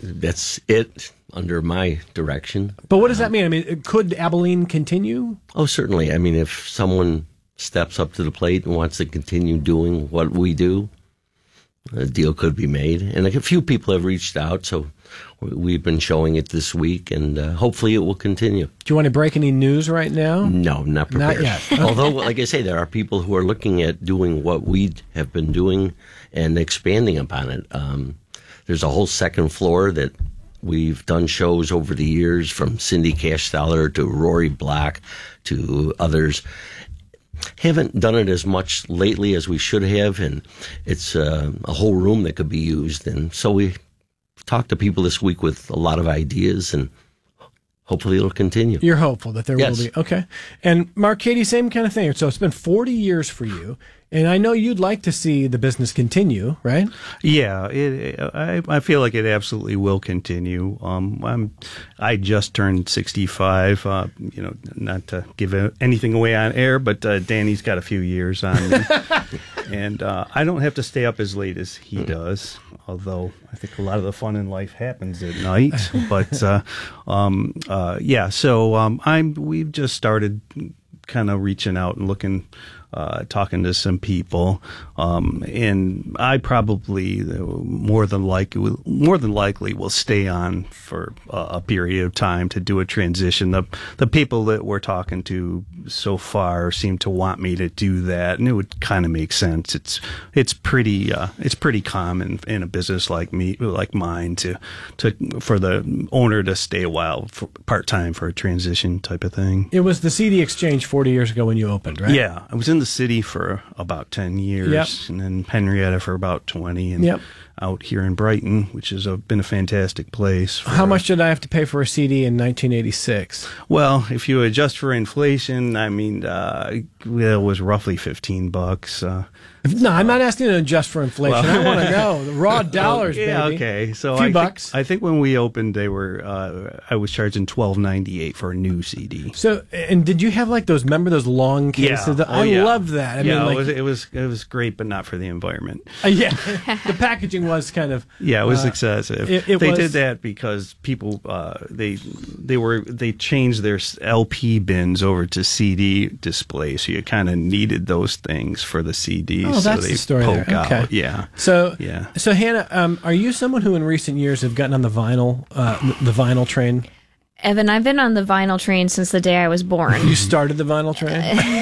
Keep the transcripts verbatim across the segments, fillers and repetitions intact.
that's it under my direction. But what does that mean? I mean, could Abilene continue? Oh, certainly. I mean, if someone steps up to the plate and wants to continue doing what we do, a deal could be made. And a few people have reached out, so we've been showing it this week, and uh, hopefully it will continue. Do you want to break any news right now? No, not prepared. Not yet. Although, like I say, there are people who are looking at doing what we have been doing and expanding upon it. Um, there's a whole second floor that we've done shows over the years, from Cindy Cashsteller to Rory Black to others. Haven't done it as much lately as we should have, and it's uh, a whole room that could be used. And so we talked to people this week with a lot of ideas, and hopefully it'll continue. You're hopeful that there yes. will be. Okay. And Mark, Katie, same kind of thing. So it's been forty years for you, and I know you'd like to see the business continue, right? Yeah, it, I, I feel like it absolutely will continue. Um, I'm, I just turned sixty-five. Uh, you know, not to give anything away on air, but uh, Danny's got a few years on me, and uh, I don't have to stay up as late as he does. Although I think a lot of the fun in life happens at night. But uh, um, uh, yeah, so um, I'm. We've just started kind of reaching out and looking. Uh, talking to some people, um, and I probably uh, more than likely more than likely will stay on for uh, a period of time to do a transition. The the people that we're talking to so far seem to want me to do that, and it would kind of make sense. It's it's pretty uh, it's pretty common in a business like me like mine to to for the owner to stay a while part time for a transition type of thing. It was the C D Exchange forty years ago when you opened, right? Yeah, I was in the city for about ten years, yep. and then Henrietta for about twenty, and yep. out here in Brighton, which has a, been a fantastic place. For, How much did I have to pay for a C D in nineteen eighty-six? Well, if you adjust for inflation, I mean, uh, it was roughly fifteen bucks. Uh, no, I'm not asking to adjust for inflation. Well, I want to know the raw dollars, well, yeah, baby. Okay, so a few I bucks. Think, I think when we opened, they were uh, I was charging twelve ninety-eight for a new C D. So, and did you have like those? Remember those long cases? Yeah. I oh, yeah. love that. I yeah, mean, like, it was it was it was great, but not for the environment. Uh, yeah, the packaging was kind of yeah, it was uh, excessive. It, it they was, did that because people uh, they they were they changed their L P bins over to C D displays, so you kind of needed those things for the C Ds. Oh, so that's they the story poke there. Okay. Out. Yeah. So yeah. So Hannah, um, are you someone who in recent years have gotten on the vinyl uh, the vinyl train? Evan, I've been on the vinyl train since the day I was born. You started the vinyl train?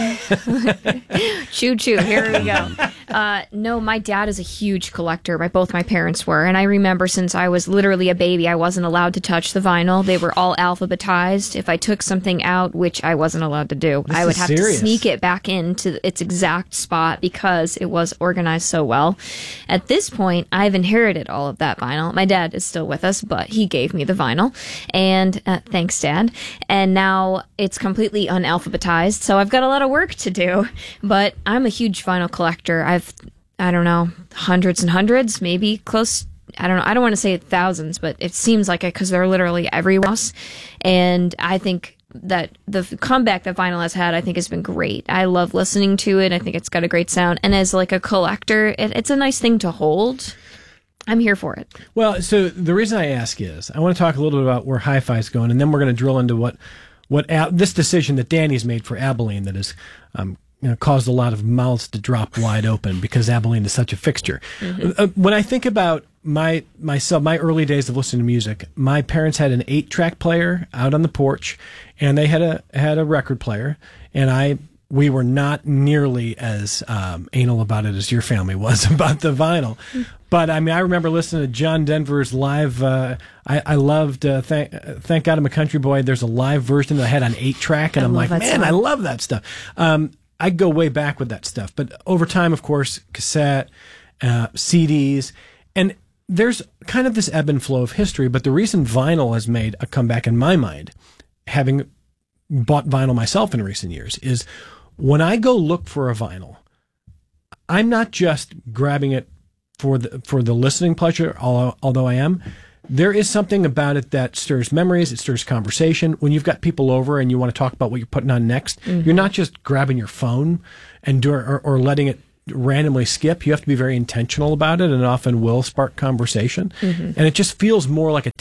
Choo choo, here we go. Uh, no, my dad is a huge collector. My, both my parents were. And I remember since I was literally a baby, I wasn't allowed to touch the vinyl. They were all alphabetized. If I took something out, which I wasn't allowed to do, this I would have serious. to sneak it back into its exact spot because it was organized so well. At this point, I've inherited all of that vinyl. My dad is still with us, but he gave me the vinyl. And uh, thanks, Dad. And now it's completely unalphabetized, so I've got a lot of work to do. But I'm a huge vinyl collector. I've, I don't know, hundreds and hundreds, maybe close. I don't know. I don't want to say thousands, but it seems like it because they're literally everywhere. And I think that the comeback that vinyl has had, I think, has been great. I love listening to it. I think it's got a great sound. And as like a collector, it, it's a nice thing to hold. I'm here for it. Well, so the reason I ask is I want to talk a little bit about where hi-fi is going, and then we're going to drill into what what Ab- this decision that Danny's made for Abilene that has um, you know, caused a lot of mouths to drop wide open because Abilene is such a fixture. Mm-hmm. Uh, when I think about my myself, my early days of listening to music, my parents had an eight-track player out on the porch, and they had a had a record player, and I. We were not nearly as um, anal about it as your family was about the vinyl. But, I mean, I remember listening to John Denver's live. Uh, I, I loved uh, Thank, Thank God I'm a Country Boy. There's a live version that I had on eight-track, and I I'm like, man, song. I love that stuff. Um, I go way back with that stuff. But over time, of course, cassette, uh, C Ds, and there's kind of this ebb and flow of history. But the reason vinyl has made a comeback in my mind, having bought vinyl myself in recent years, is when I go look for a vinyl, I'm not just grabbing it for the for the listening pleasure, although, although I am. There is something about it that stirs memories, it stirs conversation. When you've got people over and you want to talk about what you're putting on next, mm-hmm. you're not just grabbing your phone and do, or, or letting it randomly skip. You have to be very intentional about it, and it often will spark conversation. Mm-hmm. And it just feels more like a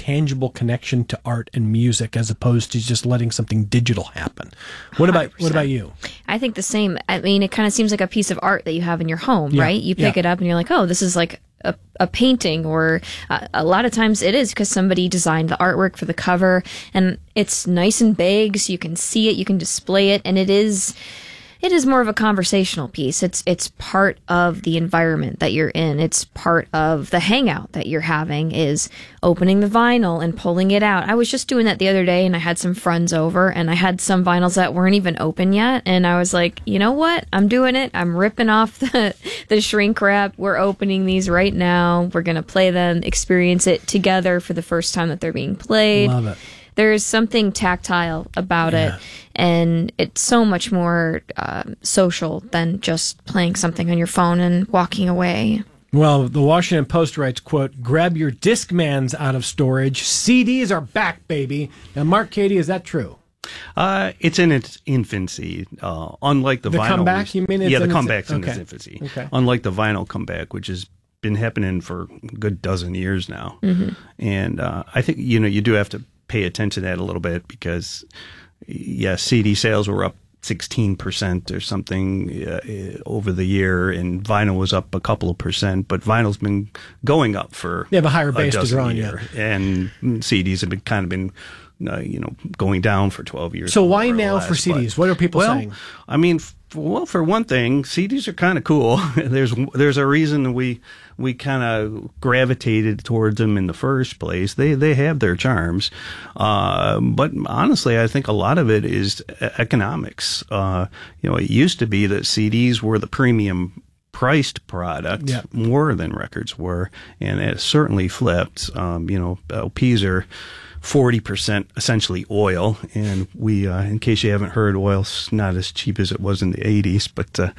tangible connection to art and music as opposed to just letting something digital happen. What about one hundred percent. what about you? I think the same. I mean, it kind of seems like a piece of art that you have in your home, Yeah, right? You pick yeah. it up and you're like, oh, this is like a, a painting, or uh, a lot of times it is because somebody designed the artwork for the cover, and it's nice and big, so you can see it, you can display it, and it is. It is more of a conversational piece. It's it's part of the environment that you're in. It's part of the hangout that you're having, is opening the vinyl and pulling it out. I was just doing that the other day, and I had some friends over, and I had some vinyls that weren't even open yet, and I was like, you know what? I'm doing it. I'm ripping off the, the shrink wrap. We're opening these right now. We're going to play them, experience it together for the first time that they're being played. Love it. There's something tactile about Yeah. it, and it's so much more um, social than just playing something on your phone and walking away. Well, the Washington Post writes, quote, grab your Discmans out of storage. C Ds are back, baby. Now, Mark Cady, is that true? Uh, it's in its infancy. Uh, unlike the, The vinyl, comeback, you mean? It's yeah, the in its- comeback's in okay. its infancy. Okay. Unlike the vinyl comeback, which has been happening for a good dozen years now, Mm-hmm. and uh, I think you know you do have to pay attention to that a little bit because, yeah, C D sales were up sixteen percent or something uh, over the year, and vinyl was up a couple of percent, but vinyl's been going up for They have a higher base to dozen draw on, year, and C Ds have been kind of been uh, you know going down for twelve years. So why more or now less, for C Ds? but- What are people well, saying? I mean, f- well, for one thing, C Ds are kind of cool. there's there's a reason that we we kind of gravitated towards them in the first place. They they have their charms, uh, but honestly, I think a lot of it is e- economics. Uh, you know, it used to be that C Ds were the premium priced product Yeah. more than records were, and it certainly flipped. Um, you know, L Ps are forty percent essentially oil, and we, uh, in case you haven't heard, oil's not as cheap as it was in the eighties, but uh,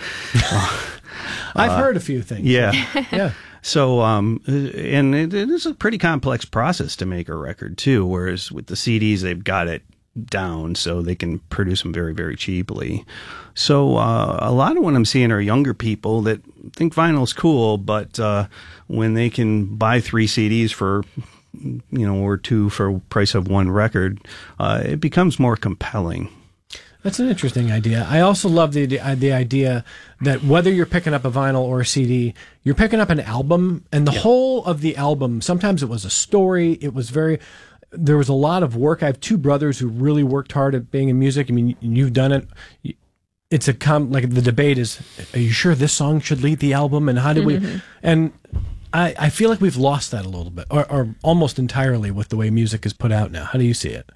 I've heard a few things. yeah. Yeah. So, um, and it, it is a pretty complex process to make a record too. Whereas with the C Ds, they've got it down so they can produce them very, very cheaply. So, uh, a lot of what I'm seeing are younger people that think vinyl's cool, but uh, when they can buy three C Ds for, you know, or two for price of one record, uh, it becomes more compelling. That's an interesting idea. I also love the the idea that whether you're picking up a vinyl or a C D, you're picking up an album, and the whole of the album, sometimes it was a story. It was very, there was a lot of work. I have two brothers who really worked hard at being in music. I mean, you've done it. It's a com like the debate is, are you sure this song should lead the album? And how did Mm-hmm. we, and I, I feel like we've lost that a little bit, or, or almost entirely with the way music is put out now. How do you see it?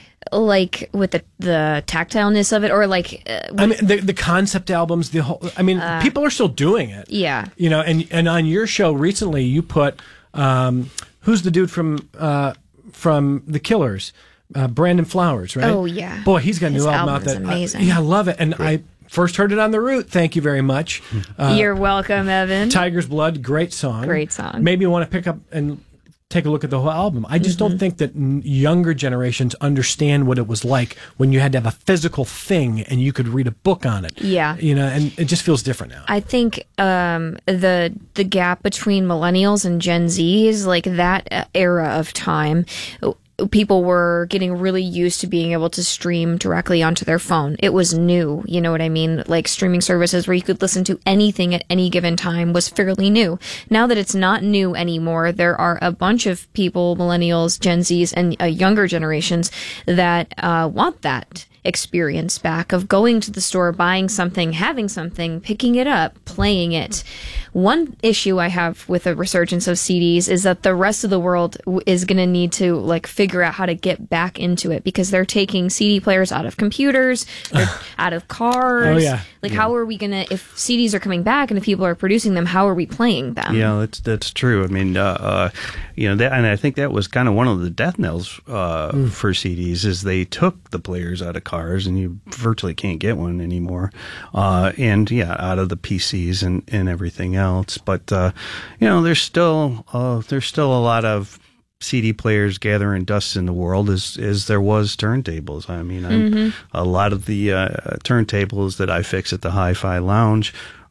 Like with the the tactileness of it, or like uh, I mean, the the concept albums, the whole. I mean, people are still doing it. yeah. You know, and and on your show recently, you put um, who's the dude from uh, from the Killers, uh, Brandon Flowers, right? Oh, yeah. Boy, he's got a His new album, album out is that amazing. I, yeah, I love it, and I first heard it on the Root. Thank you very much. Uh, You're welcome, Evan. Tiger's Blood, great song. Great song. Maybe you want to pick up and take a look at the whole album. I just Mm-hmm. don't think that n- younger generations understand what it was like when you had to have a physical thing and you could read a book on it. Yeah. You know, and it just feels different now. I think um, the the gap between millennials and Gen Z is like that uh, era of time. People were getting really used to being able to stream directly onto their phone. It was new, you know what I mean? Like streaming services where you could listen to anything at any given time was fairly new. Now that it's not new anymore, there are a bunch of people, millennials, Gen Zs, and uh, younger generations that uh, want that experience back of going to the store, buying something, having something, picking it up, playing it. One issue I have with the resurgence of C Ds is that the rest of the world w- is going to need to like figure out how to get back into it because they're taking C D players out of computers, they're out of cars. Oh, yeah. Like how are we going to, if C Ds are coming back and if people are producing them, how are we playing them? Yeah, that's that's true. I mean, uh, uh, you know, that, and I think that was kind of one of the death knells uh, for C Ds is they took the players out of cars, and you virtually can't get one anymore. Uh, and yeah, out of the P Cs and, and everything else. But uh, you know, there's still uh, there's still a lot of C D players gathering dust in the world as as there was turntables. I mean, I'm, a lot of the uh, turntables that I fix at the Hi-Fi Lounge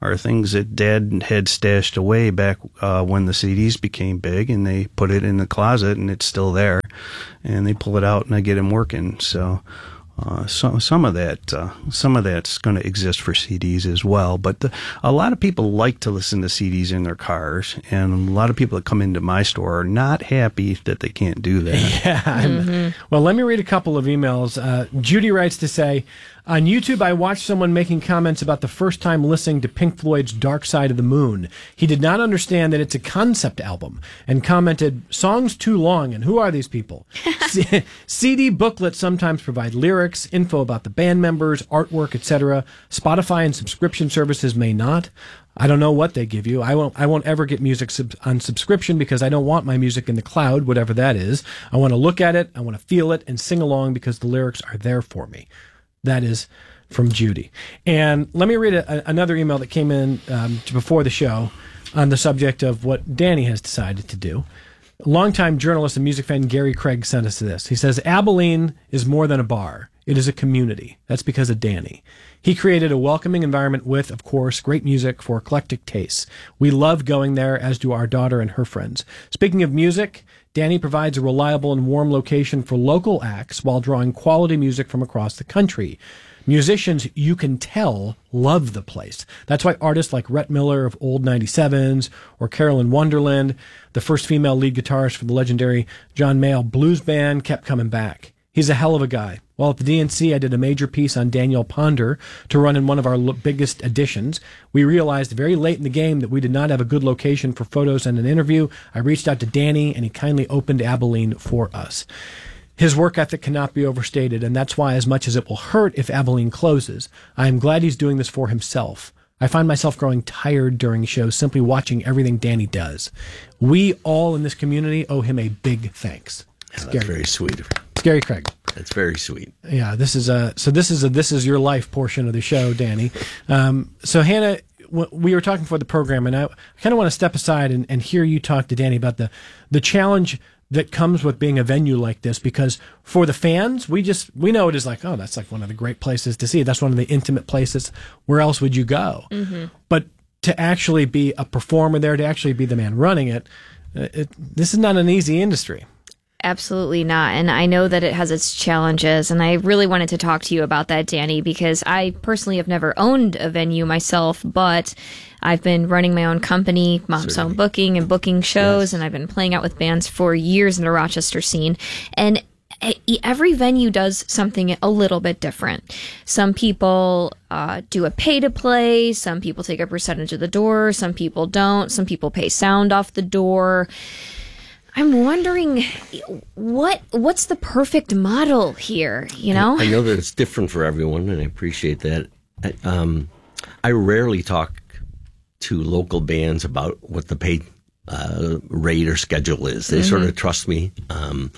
are things that Dad had stashed away back uh, when the C Ds became big, and they put it in the closet, and it's still there. And they pull it out, and I get him working. So. Uh, some some of that uh, some of that's going to exist for C Ds as well, but the, a lot of people like to listen to C Ds in their cars, and a lot of people that come into my store are not happy that they can't do that. Yeah. Mm-hmm. Well, let me read a couple of emails. Uh, Judy writes to say, on YouTube, I watched someone making comments about the first time listening to Pink Floyd's Dark Side of the Moon. He did not understand that it's a concept album and commented, songs too long, and who are these people? C- CD booklets sometimes provide lyrics, info about the band members, artwork, et cetera. Spotify and subscription services may not. I don't know what they give you. I won't I won't ever get music sub- on subscription because I don't want my music in the cloud, whatever that is. I want to look at it, I want to feel it, and sing along because the lyrics are there for me. That is from Judy. And let me read a, a, another email that came in um, before the show on the subject of what Danny has decided to do. Longtime journalist and music fan Gary Craig sent us this. He says, Abilene is more than a bar. It is a community. That's because of Danny. He created a welcoming environment with, of course, great music for eclectic tastes. We love going there, as do our daughter and her friends. Speaking of music, Danny provides a reliable and warm location for local acts while drawing quality music from across the country. Musicians, you can tell, love the place. That's why artists like Rhett Miller of Old ninety-sevens or Carolyn Wonderland, the first female lead guitarist for the legendary John Mayall Blues Band, kept coming back. He's a hell of a guy. While at the D N C, I did a major piece on Daniel Ponder to run in one of our lo- biggest editions. We realized very late in the game that we did not have a good location for photos and an interview. I reached out to Danny, and he kindly opened Abilene for us. His work ethic cannot be overstated, and that's why, as much as it will hurt if Abilene closes, I am glad he's doing this for himself. I find myself growing tired during shows simply watching everything Danny does. We all in this community owe him a big thanks. Yeah, that's very sweet. Gary Craig. That's very sweet. Yeah, this is a so this is a this is your life portion of the show, Danny. Um, so Hannah, w- we were talking for the program, and I kind of want to step aside and, and hear you talk to Danny about the the challenge that comes with being a venue like this, because for the fans, we just we know it is like, oh, that's like one of the great places to see. That's one of the intimate places. Where else would you go? Mm-hmm. But to actually be a performer there, to actually be the man running it, it this is not an easy industry. Absolutely not. And I know that it has its challenges. And I really wanted to talk to you about that, Danny, because I personally have never owned a venue myself, but I've been running my own company, Mom's Home Booking, and booking shows. Yes. And I've been playing out with bands for years in the Rochester scene. And every venue does something a little bit different. Some people uh, do a pay to play. Some people take a percentage of the door. Some people don't. Some people pay sound off the door. I'm wondering what what's the perfect model here, you know? I, I know that it's different for everyone, and I appreciate that. I, um, I rarely talk to local bands about what the pay uh, rate or schedule is. They mm-hmm. sort of trust me. Um,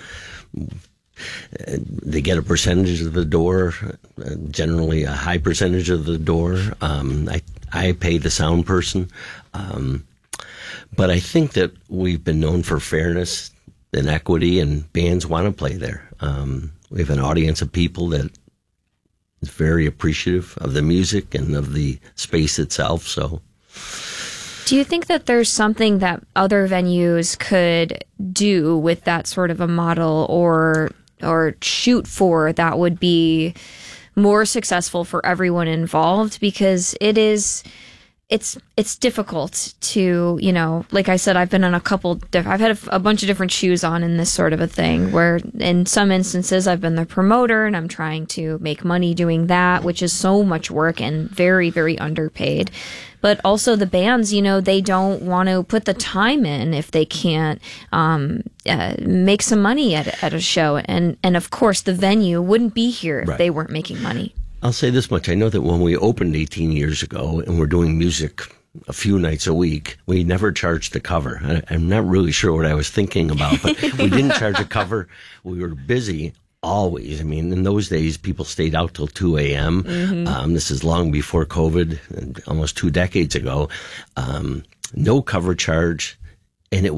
they get a percentage of the door, uh, generally a high percentage of the door. Um, I, I pay the sound person. Um But I think that we've been known for fairness and equity, and bands want to play there. Um, we have an audience of people that is very appreciative of the music and of the space itself. So, do you think that there's something that other venues could do with that sort of a model, or or shoot for, that would be more successful for everyone involved? Because it is. It's it's difficult to, you know, like I said, I've been on a couple, diff- I've had a, a bunch of different shoes on in this sort of a thing, where in some instances I've been the promoter and I'm trying to make money doing that, which is so much work and very, very underpaid. But also the bands, you know, they don't want to put the time in if they can't um, uh, make some money at, at a show. And, and of course, the venue wouldn't be here if right. they weren't making money. I'll say this much. I know that when we opened eighteen years ago and we're doing music a few nights a week, we never charged the cover. I, I'm not really sure what I was thinking about, but we didn't charge a cover. We were busy always. I mean, in those days, people stayed out till two a.m. Mm-hmm. Um, this is long before COVID, almost two decades ago. Um, no cover charge, and it was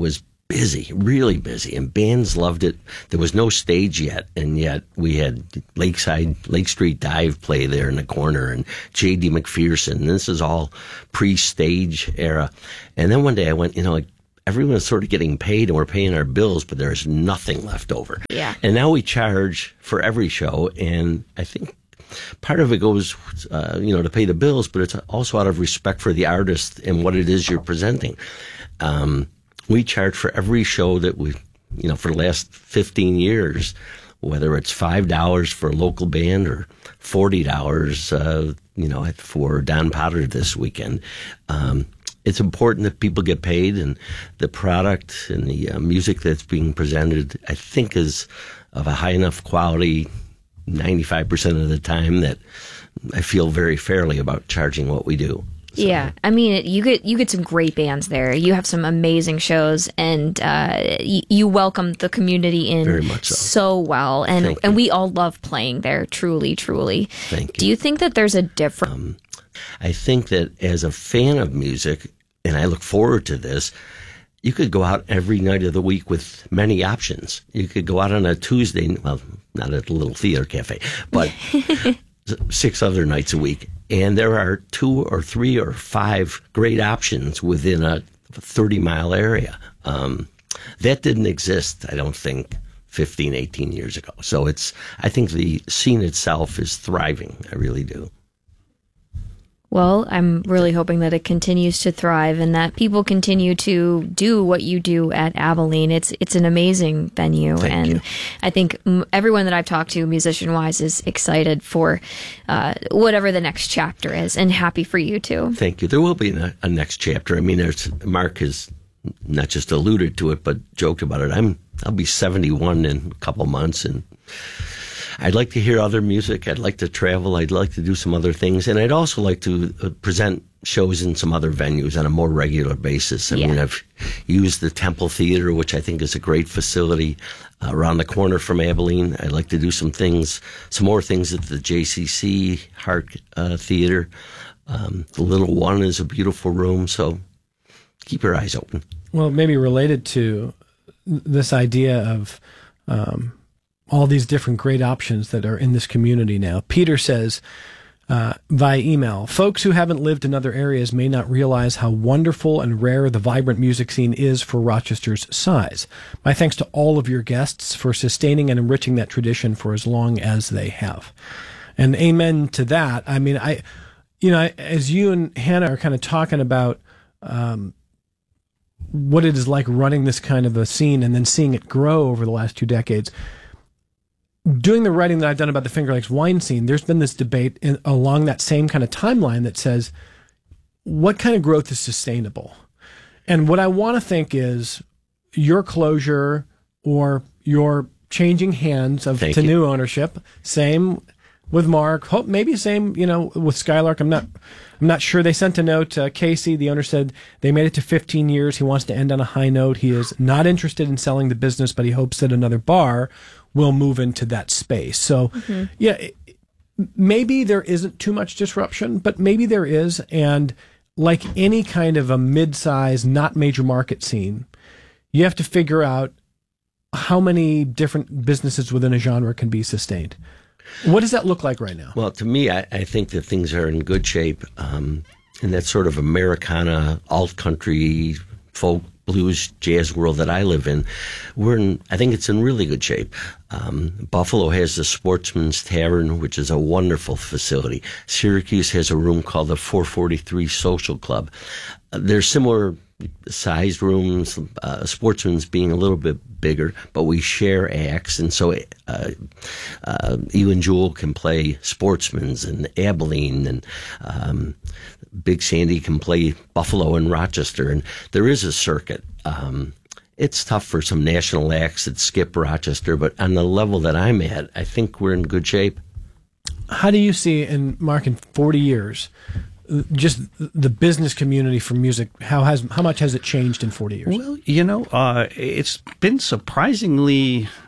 busy, really busy, and bands loved it. There was no stage yet, and yet we had Lakeside, Lake Street Dive play there in the corner, and J D McPherson. This is all pre-stage era. And then one day I went, you know, like, everyone's sort of getting paid and we're paying our bills, but there's nothing left over. Yeah. And now we charge for every show, and I think part of it goes, uh, you know, to pay the bills, but it's also out of respect for the artist and what it is you're presenting. Um, we charge for every show that we, you know, for the last fifteen years, whether it's five dollars for a local band or forty dollars, uh, you know, for Don Potter this weekend. Um, it's important that people get paid, and the product and the uh, music that's being presented, I think, is of a high enough quality ninety-five percent of the time that I feel very fairly about charging what we do. So. Yeah, I mean, it, you get you get some great bands there. You have some amazing shows, and uh, you, you welcome the community in very much so. so well, and Thank and you. we all love playing there. Truly, truly. Thank you. Do you think that there's a difference? Um, I think that as a fan of music, and I look forward to this, you could go out every night of the week with many options. You could go out on a Tuesday, well, not at a little theater cafe, but six other nights a week. And there are two or three or five great options within a thirty-mile area. Um, that didn't exist, I don't think, fifteen, eighteen years ago. So it's, I think the scene itself is thriving. I really do. Well, I'm really hoping that it continues to thrive and that people continue to do what you do at Abilene. It's it's an amazing venue, Thank and you. I think m- everyone that I've talked to, musician-wise, is excited for uh, whatever the next chapter is, and happy for you too. Thank you. There will be a, a next chapter. I mean, there's Mark has not just alluded to it, but joked about it. I'm I'll be seventy-one in a couple months, and I'd like to hear other music. I'd like to travel. I'd like to do some other things. And I'd also like to uh, present shows in some other venues on a more regular basis. I Yeah. mean, I've used the Temple Theater, which I think is a great facility uh, around the corner from Abilene. I'd like to do some things, some more things at the J C C Hart uh, Theater. Um, the Little One is a beautiful room. So keep your eyes open. Well, maybe related to this idea of um, all these different great options that are in this community now. Peter says uh, via email, folks who haven't lived in other areas may not realize how wonderful and rare the vibrant music scene is for Rochester's size. My thanks to all of your guests for sustaining and enriching that tradition for as long as they have. And amen to that. I mean, I, you know, as you and Hannah are kind of talking about um, what it is like running this kind of a scene and then seeing it grow over the last two decades, doing the writing that I've done about the Finger Lakes wine scene, there's been this debate in, along that same kind of timeline that says, what kind of growth is sustainable? And what I want to think is your closure or your changing hands of Thank to you. new ownership, same with Mark, hope maybe same, you know, with Skylark. I'm not, I'm not sure. They sent a note to Casey. The owner said they made it to fifteen years. He wants to end on a high note. He is not interested in selling the business, but he hopes that another bar will move into that space. So, mm-hmm. yeah, it, maybe there isn't too much disruption, but maybe there is. And like any kind of a mid-size, not major market scene, you have to figure out how many different businesses within a genre can be sustained. What does that look like right now? Well, to me, I, I think that things are in good shape. Um, in that sort of Americana, alt-country, folk, blues, jazz world that I live in, we're in, I think it's in really good shape. Um, Buffalo has the Sportsman's Tavern, which is a wonderful facility. Syracuse has a room called the four forty-three Social Club. Uh, there's similar sized rooms, uh, Sportsman's being a little bit bigger, but we share acts, and so uh, uh, you and Jewel can play Sportsman's and Abilene, and um, Big Sandy can play Buffalo and Rochester, and there is a circuit. Um, it's tough for some national acts that skip Rochester, but on the level that I'm at, I think we're in good shape. How do you see, in Mark, in forty years, just the business community for music, how has how much has it changed in forty years? Well, you know, uh, it's been surprisingly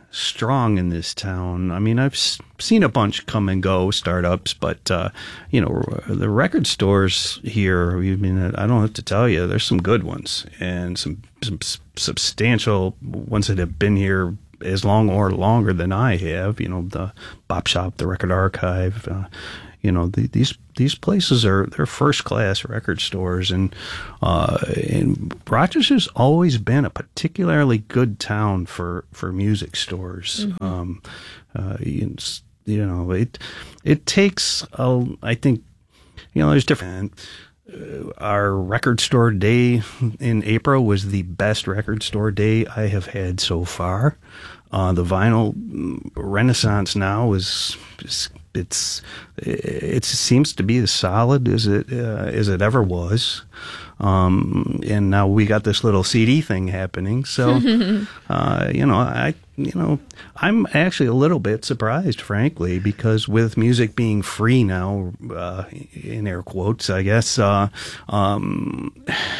strong in this town. I mean, I've s- seen a bunch come and go, startups, but, uh, you know, the record stores here, I mean, I don't have to tell you, there's some good ones and some, some s- substantial ones that have been here as long or longer than I have, you know, the Bop Shop, the Record Archive, uh, you know, the, these these places are they're first class record stores, and uh, and Rochester's always been a particularly good town for, for music stores. Mm-hmm. Um, uh, you, you know, it it takes a, I think, you know, there's different. Uh, our record store day in April was the best record store day I have had so far. Uh, the vinyl renaissance now is, is it's it seems to be as solid as it uh, as it ever was, um, and now we got this little C D thing happening. So, uh, you know, I you know I'm actually a little bit surprised, frankly, because with music being free now, uh, in air quotes, I guess. Uh, um,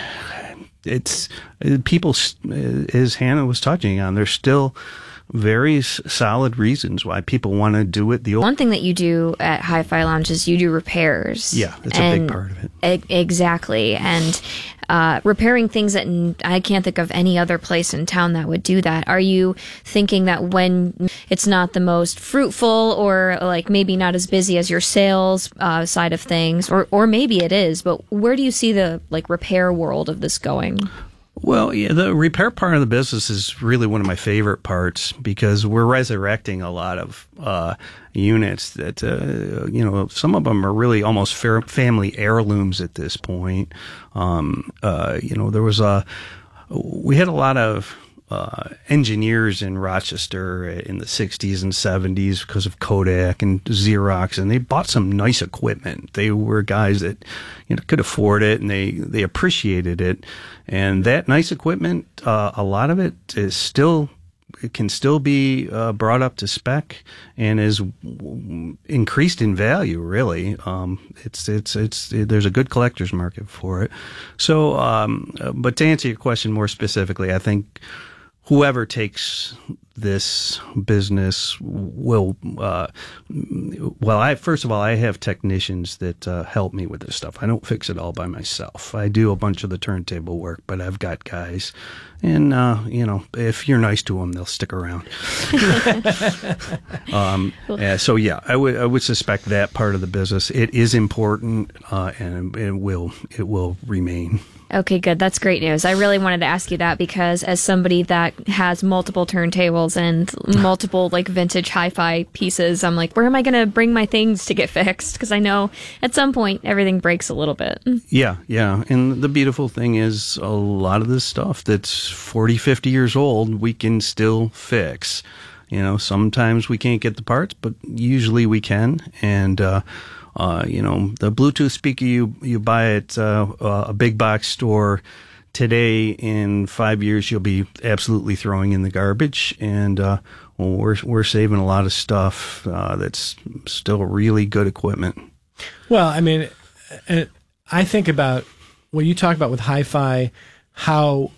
it's people, as Hannah was touching on, there's still very solid reasons why people want to do it the old One thing that you do at Hi-Fi Lounge is you do repairs. Yeah, that's a big part of it. E- exactly. And uh, repairing things that n- I can't think of any other place in town that would do that. Are you thinking that when it's not the most fruitful or like maybe not as busy as your sales uh, side of things, or, or maybe it is, but where do you see the like repair world of this going? Well, yeah, the repair part of the business is really one of my favorite parts because we're resurrecting a lot of uh, units that, uh, you know, some of them are really almost fair family heirlooms at this point. Um, uh, you know, there was a, we had a lot of uh, engineers in Rochester in the sixties and seventies because of Kodak and Xerox, and they bought some nice equipment. They were guys that, you know, could afford it, and they, they appreciated it. And that nice equipment, uh, a lot of it is still, it can still be uh, brought up to spec and is w- increased in value. Really, um, it's it's it's it, there's a good collector's market for it. So, um, but to answer your question more specifically, I think whoever takes this business will, uh, well, I, first of all, I have technicians that uh, help me with this stuff. I don't fix it all by myself. I do a bunch of the turntable work, but I've got guys, and, uh, you know, if you're nice to them, they'll stick around. um, uh, so yeah, I would, I would suspect that part of the business, it is important, uh, and it will, it will remain. Okay, good. That's great news. I really wanted to ask you that because as somebody that has multiple turntables and multiple like vintage hi-fi pieces, I'm like, where am I going to bring my things to get fixed? Because I know at some point everything breaks a little bit. Yeah, yeah. And the beautiful thing is a lot of this stuff that's forty, fifty years old, we can still fix. You know, sometimes we can't get the parts, but usually we can. And, uh, Uh, you know, the Bluetooth speaker you, you buy at uh, a big box store today, in five years you'll be absolutely throwing in the garbage. And uh, well, we're we're saving a lot of stuff uh, that's still really good equipment. Well, I mean, I think about what you talk about with hi-fi, how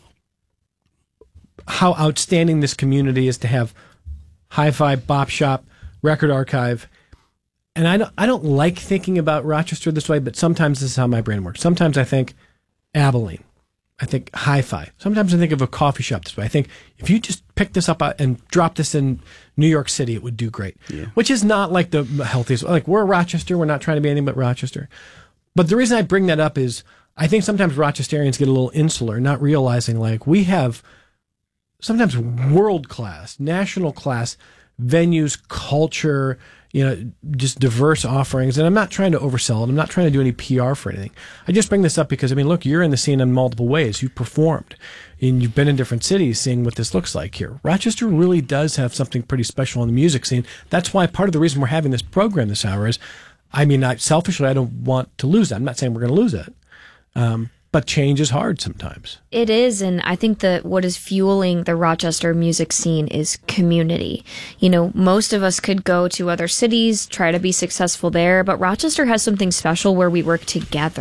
how outstanding this community is to have hi-fi, Bop Shop, Record Archive. And I don't, I don't like thinking about Rochester this way, but sometimes this is how my brain works. Sometimes I think Abilene. I think hi-fi. Sometimes I think of a coffee shop this way. I think if you just pick this up and drop this in New York City, it would do great. Yeah. Which is not like the healthiest. Like, we're Rochester. We're not trying to be anything but Rochester. But the reason I bring that up is I think sometimes Rochesterians get a little insular, not realizing, like, we have sometimes world-class, national-class venues, culture, you know, just diverse offerings. And I'm not trying to oversell it. I'm not trying to do any P R for anything. I just bring this up because, I mean, look, you're in the scene in multiple ways. You've performed and you've been in different cities seeing what this looks like here. Rochester really does have something pretty special in the music scene. That's why part of the reason we're having this program this hour is, I mean, I, selfishly, I don't want to lose that. I'm not saying we're going to lose it. Um, But change is hard sometimes. It is, and I think that what is fueling the Rochester music scene is community. You know, most of us could go to other cities, try to be successful there, but Rochester has something special where we work together.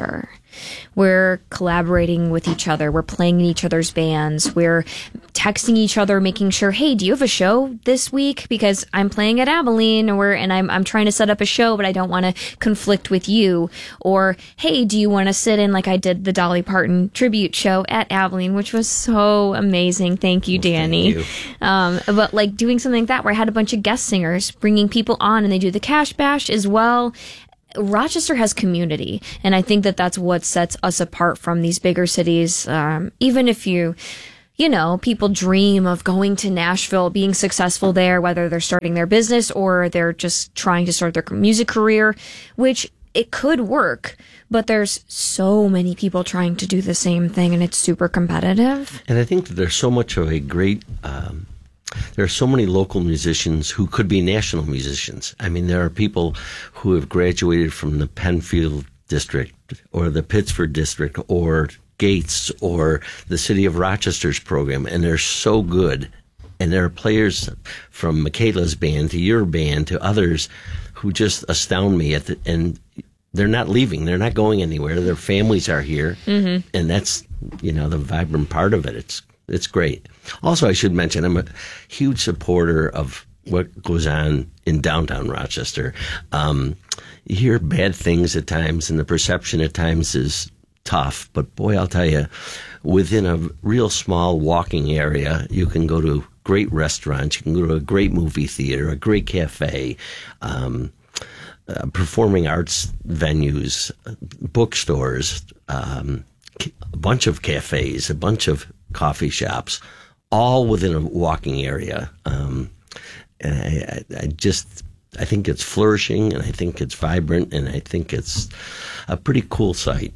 We're collaborating with each other. We're playing in each other's bands. We're texting each other, making sure, hey, do you have a show this week? Because I'm playing at Abilene, or and I'm I'm trying to set up a show, but I don't want to conflict with you. Or, hey, do you want to sit in like I did the Dolly Parton tribute show at Abilene, which was so amazing. Thank you, Danny. Thank you. Um, but like doing something like that where I had a bunch of guest singers bringing people on, and they do the Cash Bash as well. Rochester has community, and I think that that's what sets us apart from these bigger cities. Um, even if you, you know, people dream of going to Nashville, being successful there, whether they're starting their business or they're just trying to start their music career, which it could work, but there's so many people trying to do the same thing, and it's super competitive. And I think that there's so much of a great, um, there are so many local musicians who could be national musicians. I mean, there are people who have graduated from the Penfield district or the Pittsford district or Gates or the City of Rochester's program, and they're so good. And there are players from Michaela's band to your band to others who just astound me. At the, and they're not leaving. They're not going anywhere. Their families are here. Mm-hmm. And that's, you know, the vibrant part of it. It's It's great. Also, I should mention, I'm a huge supporter of what goes on in downtown Rochester. Um, you hear bad things at times, and the perception at times is tough. But boy, I'll tell you, within a real small walking area, you can go to great restaurants, you can go to a great movie theater, a great cafe, um, uh, performing arts venues, bookstores, um, a bunch of cafes, a bunch of coffee shops, all within a walking area. Um, and I, I, I just, I think it's flourishing, and I think it's vibrant, and I think it's a pretty cool site.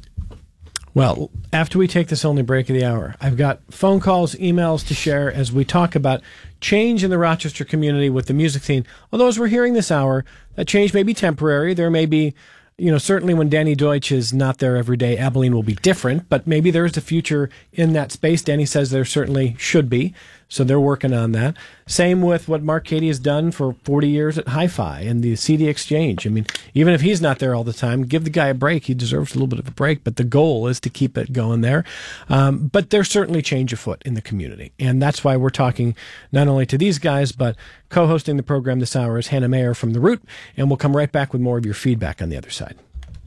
Well, after we take this only break of the hour, I've got phone calls, emails to share as we talk about change in the Rochester community with the music scene. Although as we're hearing this hour, that change may be temporary. There may be, you know, certainly when Danny Deutsch is not there every day, Abilene will be different, but maybe there's a future in that space. Danny says there certainly should be, so they're working on that. Same with what Mark Cady has done for forty years at Hi-Fi and the C D Exchange. I mean, even if he's not there all the time, give the guy a break. He deserves a little bit of a break, but the goal is to keep it going there. Um, but there's certainly change afoot in the community, and that's why we're talking not only to these guys, but co-hosting the program this hour is Hannah Mayer from The Root, and we'll come right back with more of your feedback on the other side.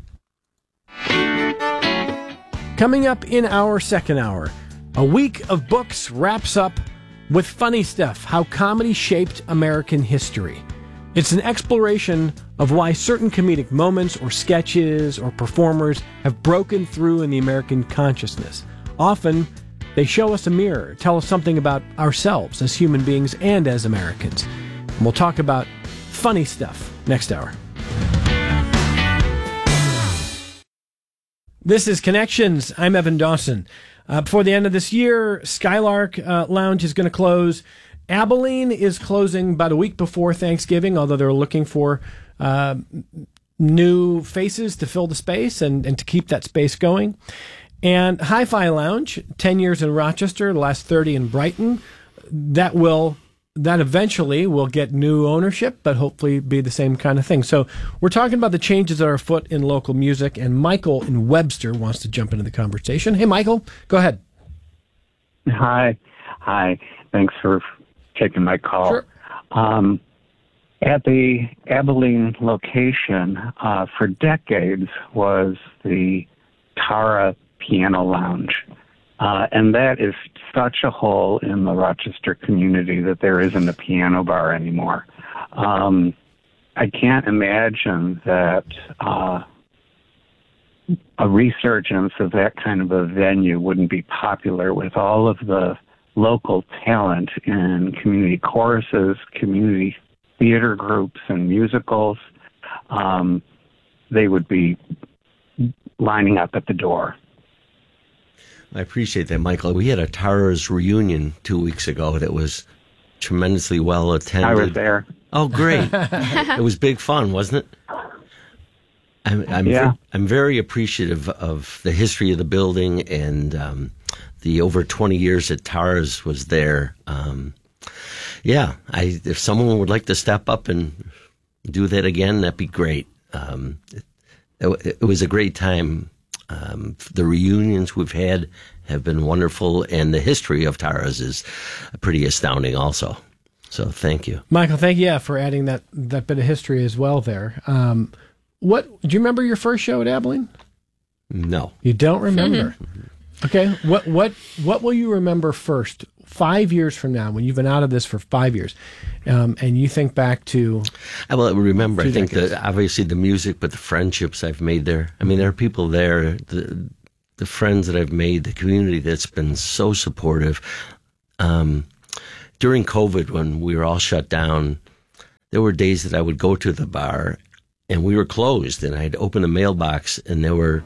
Coming up in our second hour, a week of books wraps up with Funny Stuff, How Comedy Shaped American History. It's an exploration of why certain comedic moments or sketches or performers have broken through in the American consciousness. Often, they show us a mirror, tell us something about ourselves as human beings and as Americans. And we'll talk about funny stuff next hour. This is Connections. I'm Evan Dawson. Uh, before the end of this year, Skylark uh, Lounge is going to close. Abilene is closing about a week before Thanksgiving, although they're looking for uh, new faces to fill the space and, and to keep that space going. And Hi-Fi Lounge, ten years in Rochester, the last thirty in Brighton. That will that eventually will get new ownership, but hopefully be the same kind of thing. So we're talking about the changes that are afoot in local music, and Michael in Webster wants to jump into the conversation. Hey, Michael, go ahead. Hi. Hi. Thanks for taking my call. Sure. Um, at the Abilene location, uh, for decades was the Tara Piano Lounge. Uh, and that is such a hole in the Rochester community that there isn't a piano bar anymore. Um, I can't imagine that uh, a resurgence of that kind of a venue wouldn't be popular with all of the local talent in community choruses, community theater groups, and musicals. Um, they would be lining up at the door. I appreciate that, Michael. We had a Tara's reunion two weeks ago that was tremendously well attended. I was there. Oh, great. It was big fun, wasn't it? I'm, I'm, yeah. ve- I'm very appreciative of the history of the building and um, the over twenty years that Tara's was there. Um, yeah, I, if someone would like to step up and do that again, that'd be great. Um, it, it, it was a great time Um, the reunions we've had have been wonderful, and the history of Tara's is pretty astounding also. So thank you. Michael, thank you yeah, for adding that, that bit of history as well there. Um, what do you remember your first show at Abilene? No. You don't remember? Okay. What what what will you remember first, five years from now, when you've been out of this for five years, um, and you think back to... I will remember, I think, decades. the, obviously the music, but the friendships I've made there. I mean, there are people there, the, the friends that I've made, the community that's been so supportive. Um, during COVID, when we were all shut down, there were days that I would go to the bar, and we were closed, and I'd open the mailbox, and there were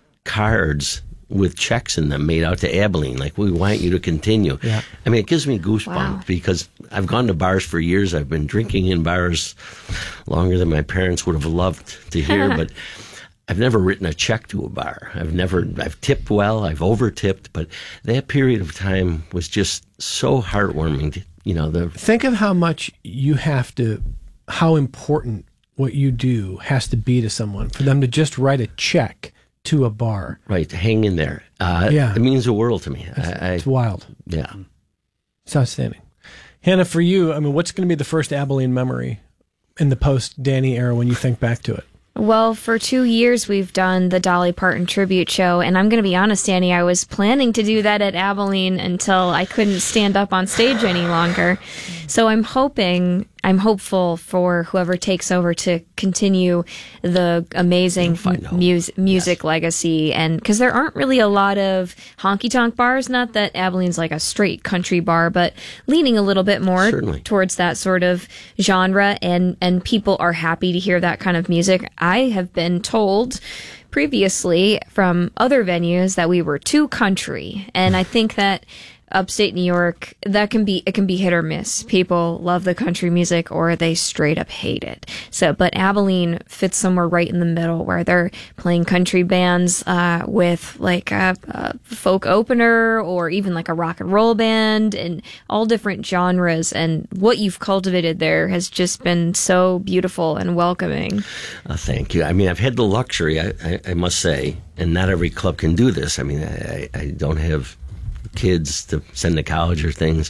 cards with checks in them made out to Abilene, like, we want you to continue. Yeah. I mean, it gives me goosebumps Wow. because I've gone to bars for years. I've been drinking in bars longer than my parents would have loved to hear, but I've never written a check to a bar. I've never, I've tipped well, I've over-tipped, but that period of time was just so heartwarming. You know, the Think of how much you have to, how important what you do has to be to someone for them to just write a check to a bar. right, hang in there. Uh, Yeah. It means the world to me. I, I, It's wild. yeah. It's outstanding. Hannah, for you, I mean, what's going to be the first Abilene memory in the post-Danny era when you think back to it? Well, for two years we've done the Dolly Parton tribute show, and I'm going to be honest, Danny, I was planning to do that at Abilene until I couldn't stand up on stage any longer. So I'm hoping, I'm hopeful for whoever takes over to continue the amazing find out. mus- music legacy, and because there aren't really a lot of honky-tonk bars, not that Abilene's like a straight country bar, but leaning a little bit more Certainly. towards that sort of genre, and and people are happy to hear that kind of music. I have been told previously from other venues that we were too country, and I think that upstate New York, that can be, it can be hit or miss. People love the country music or they straight up hate it. So, but Abilene fits somewhere right in the middle where they're playing country bands, uh, with like a, a folk opener or even like a rock and roll band and all different genres. And what you've cultivated there has just been so beautiful and welcoming. Uh, thank you. I mean, I've had the luxury, I, I, I must say, and not every club can do this. I mean, I, I don't have kids to send to college or things,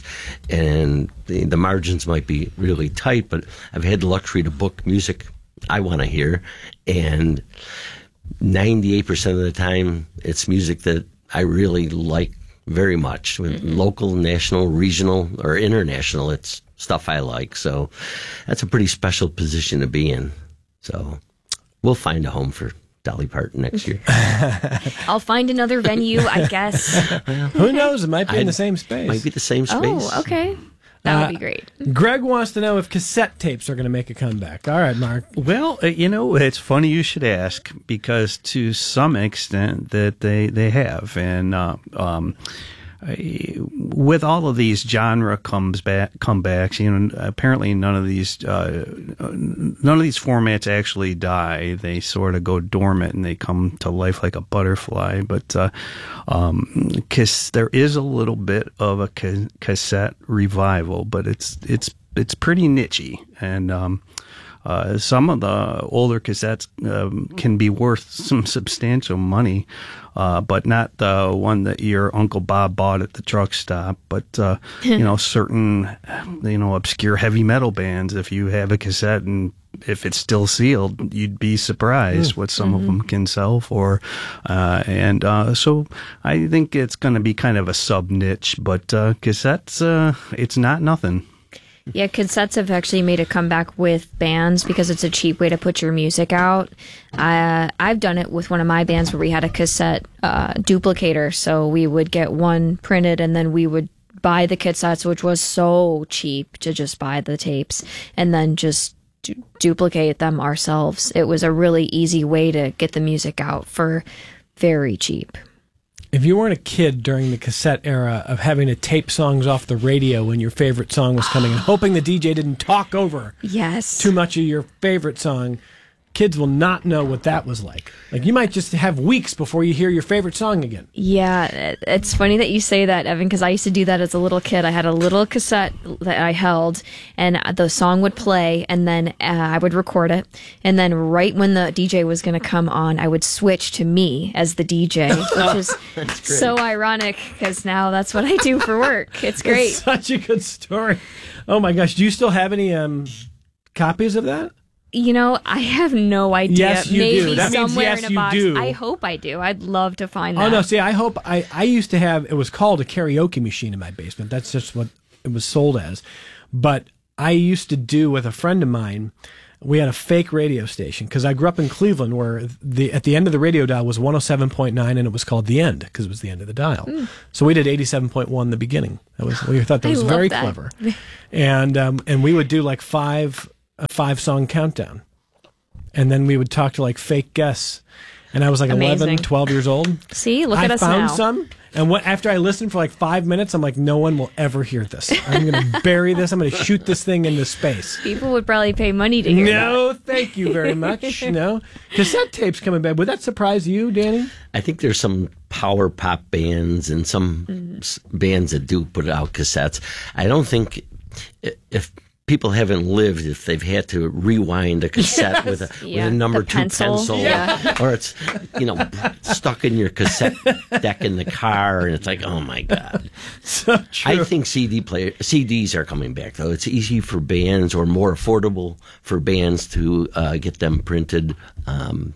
and the, the margins might be really tight, but I've had the luxury to book music I want to hear, and ninety-eight percent of the time it's music that I really like very much. With Mm-hmm. local, national, regional, or international, it's stuff I like. So that's a pretty special position to be in. So we'll find a home for Dolly Parton next year. I'll find another venue, I guess. Who knows? It might be in I'd- the same space. Might be the same space. Oh, okay. That would Uh, be great. Greg wants to know if cassette tapes are going to make a comeback. All right, Mark. Well, uh, you know, it's funny you should ask, because to some extent that they they have, and uh, um, I- with all of these genre comes back comebacks, you know, apparently none of these uh, none of these formats actually die. They sort of go dormant and they come to life like a butterfly. But uh, um, cause there is a little bit of a ca- cassette revival, but it's it's it's pretty nichey, and um, uh, some of the older cassettes um, can be worth some substantial money. Uh, but not the one that your Uncle Bob bought at the truck stop. But, uh, you know, certain, you know, obscure heavy metal bands, if you have a cassette and if it's still sealed, you'd be surprised what some of them can sell for. Uh, and uh, so I think it's going to be kind of a sub-niche, but uh, cassettes, uh, it's not nothing. Yeah, cassettes have actually made a comeback with bands because it's a cheap way to put your music out. Uh, I've done it with one of my bands where we had a cassette uh, duplicator. So we would get one printed and then we would buy the cassettes, which was so cheap to just buy the tapes and then just du- duplicate them ourselves. It was a really easy way to get the music out for very cheap. If you weren't a kid during the cassette era of having to tape songs off the radio when your favorite song was coming and hoping the D J didn't talk over Yes. too much of your favorite song, kids will not know what that was like. Like, you might just have weeks before you hear your favorite song again. Yeah, it- it's funny that you say that, Evan, because I used to do that as a little kid. I had a little cassette that I held, and the song would play, and then uh, I would record it. And then right when the D J was going to come on, I would switch to me as the D J, which is so ironic because now that's what I do for work. It's great. It's such a good story. Oh, my gosh. Do you still have any um, copies of that? You know, I have no idea. Yes, you Maybe do. That means somewhere yes, in a you box. do. I hope I do. I'd love to find that. Oh, no. See, I hope I, I used to have, it was called a karaoke machine in my basement. That's just what it was sold as. But I used to do with a friend of mine, we had a fake radio station because I grew up in Cleveland where the at the end of the radio dial was one oh seven point nine and it was called The End because it was the end of the dial. Mm. So we did eighty-seven point one in the beginning. That was we thought that was I very love that. clever. And um, and we would do like five a five song countdown. And then we would talk to like fake guests. And I was like Amazing. eleven, twelve years old. See, look at I us found now. some, and what, after I listened for like five minutes, I'm like, no one will ever hear this. I'm going to bury this. I'm going to shoot this thing into space. People would probably pay money to hear that. No, thank you very much. No. Cassette tapes coming back. Would that surprise you, Danny? I think there's some power pop bands and some Mm-hmm. s- bands that do put out cassettes. I don't think i- if people haven't lived, if they've had to rewind a cassette with a Yeah, with a number the two pencil. pencil, Yeah. or it's you know stuck in your cassette deck in the car, and it's like, oh my god. So true. I think C D player C Ds are coming back though. It's easy for bands, or more affordable for bands to uh, get them printed. Um,